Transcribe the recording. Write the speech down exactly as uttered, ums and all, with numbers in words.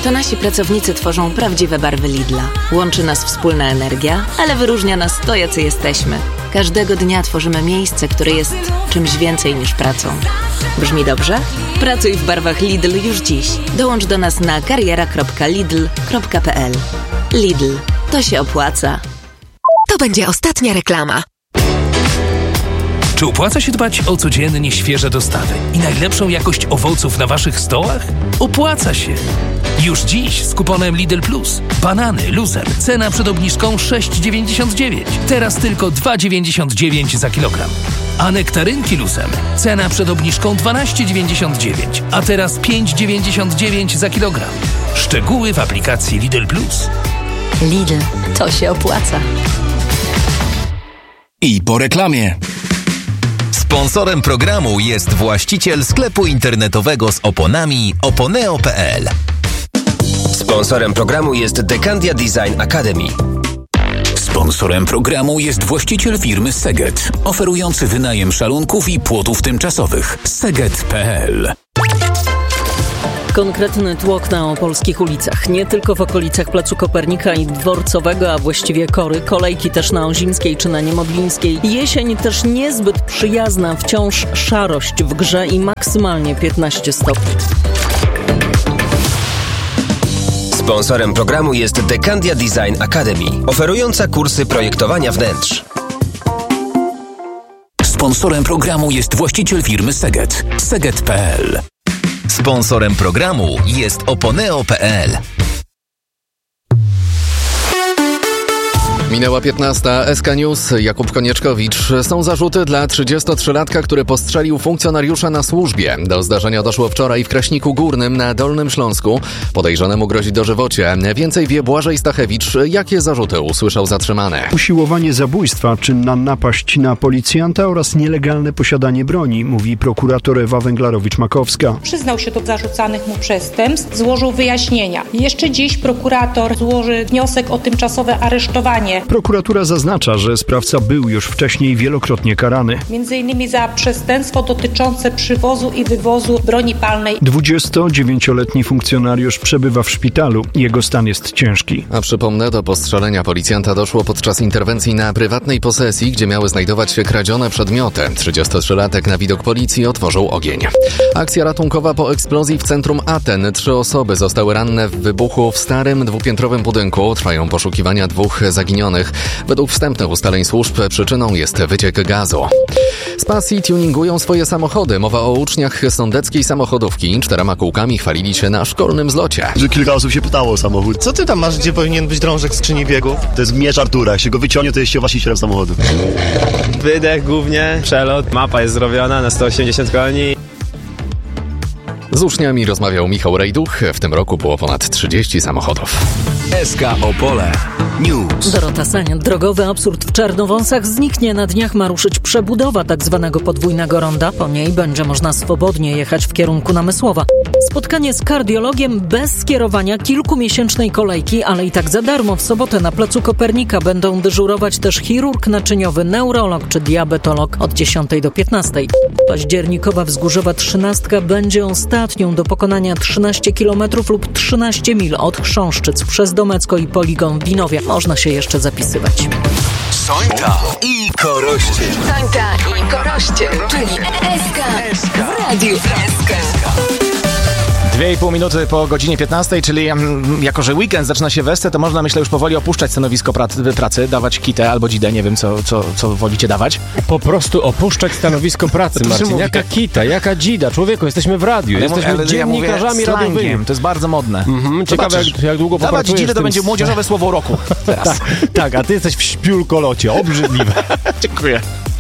To nasi pracownicy tworzą prawdziwe barwy Lidla. Łączy nas wspólna energia, ale wyróżnia nas to, jacy jesteśmy. Każdego dnia tworzymy miejsce, które jest czymś więcej niż pracą. Brzmi dobrze? Pracuj w barwach Lidl już dziś. Dołącz do nas na kariera kropka lidl kropka p l. Lidl. To się opłaca. To będzie ostatnia reklama. Czy opłaca się dbać o codziennie świeże dostawy i najlepszą jakość owoców na waszych stołach? Opłaca się! Już dziś z kuponem Lidl Plus. Banany Loser. Cena przed obniżką sześć dziewięćdziesiąt dziewięć. Teraz tylko dwa dziewięćdziesiąt dziewięć za kilogram. A nektarynki Loser. Cena przed obniżką dwanaście dziewięćdziesiąt dziewięć. A teraz pięć dziewięćdziesiąt dziewięć za kilogram. Szczegóły w aplikacji Lidl Plus. Lidl. To się opłaca. I po reklamie. Sponsorem programu jest właściciel sklepu internetowego z oponami oponeo kropka p l. Sponsorem programu jest Decandia Design Academy. Sponsorem programu jest właściciel firmy Seget, oferujący wynajem szalunków i płotów tymczasowych. seget kropka p l. Konkretny tłok na opolskich ulicach. Nie tylko w okolicach Placu Kopernika i Dworcowego, a właściwie Kory. Kolejki też na Ozimskiej czy na Niemodlińskiej. Jesień też niezbyt przyjazna. Wciąż szarość w grze i maksymalnie piętnaście stopni. Sponsorem programu jest Decandia Design Academy, oferująca kursy projektowania wnętrz. Sponsorem programu jest właściciel firmy Seget, seget kropka p l. Sponsorem programu jest oponeo kropka p l. Minęła piętnasta. S K News. Jakub Konieczkowicz. Są zarzuty dla trzydziestotrzylatka, który postrzelił funkcjonariusza na służbie. Do zdarzenia doszło wczoraj w Kraśniku Górnym na Dolnym Śląsku. Podejrzanemu grozi dożywocie. Więcej wie Błażej Stachewicz. Jakie zarzuty usłyszał zatrzymany? Usiłowanie zabójstwa, czynna napaść na policjanta oraz nielegalne posiadanie broni, mówi prokurator Ewa Węglarowicz-Makowska. Przyznał się do zarzucanych mu przestępstw, złożył wyjaśnienia. Jeszcze dziś prokurator złoży wniosek o tymczasowe aresztowanie. Prokuratura zaznacza, że sprawca był już wcześniej wielokrotnie karany. Między innymi za przestępstwo dotyczące przywozu i wywozu broni palnej. dwudziestodziewięcioletni funkcjonariusz przebywa w szpitalu. Jego stan jest ciężki. A przypomnę, do postrzelenia policjanta doszło podczas interwencji na prywatnej posesji, gdzie miały znajdować się kradzione przedmioty. trzydziestotrzylatek na widok policji otworzył ogień. Akcja ratunkowa po eksplozji w centrum Aten. Trzy osoby zostały ranne w wybuchu w starym dwupiętrowym budynku. Trwają poszukiwania dwóch zaginionych. Według wstępnych ustaleń służb przyczyną jest wyciek gazu. Z pasji tuningują swoje samochody. Mowa o uczniach sądeckiej samochodówki. Czterema kółkami chwalili się na szkolnym zlocie. Że kilka osób się pytało o samochód. Co ty tam masz, gdzie powinien być drążek skrzyni biegów? To jest miecz Artura. Jak się go wyciągnie, to jest się właścicielem samochodu. Wydech głównie, przelot, mapa jest zrobiona na sto osiemdziesiąt koni. Z uczniami rozmawiał Michał Rejduch. W tym roku było ponad trzydzieści samochodów. S K Opole News. Dorota Sania. Drogowy absurd w Czarnowąsach zniknie. Na dniach ma ruszyć przebudowa tak zwanego podwójnego ronda. Po niej będzie można swobodnie jechać w kierunku Namysłowa. Spotkanie z kardiologiem bez skierowania, kilkumiesięcznej kolejki, ale i tak za darmo. W sobotę na Placu Kopernika będą dyżurować też chirurg naczyniowy, neurolog czy diabetolog od dziesiątej do piętnastej. Październikowa Wzgórzowa trzynastka będzie ostatnią do pokonania trzynaście kilometrów lub trzynaście mil od Chrząszczyc przez Domecko i poligon w Winowie. Można się jeszcze zapisywać. Sońta i Koroście. Sońta i Koroście, czyli S K w Radiu S K. Dwie i pół minuty po godzinie piętnastej, czyli mm, jako, że weekend zaczyna się wesce, to można, myślę, już powoli opuszczać stanowisko pracy, pracy dawać kitę albo dzidę, nie wiem, co, co, co wolicie dawać. Po prostu opuszczać stanowisko pracy, Marcin. Jaka kita, jaka dzida? Człowieku, jesteśmy w radiu, ale jesteśmy ale dziennikarzami ja radiowymi. To jest bardzo modne. Mhm, ciekawe, jak, jak długo popracujesz. Dawać dzidę to będzie młodzieżowe słowo roku teraz. tak, tak, a ty jesteś w śpiulkolocie, obrzydliwe. Dziękuję.